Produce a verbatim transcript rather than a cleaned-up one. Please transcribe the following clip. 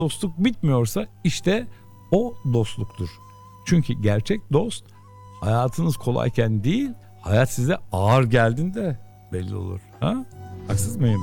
dostluk bitmiyorsa işte o dostluktur. Çünkü gerçek dost hayatınız kolayken değil, hayat size ağır geldiğinde belli olur. Ha? Haksız mıyım?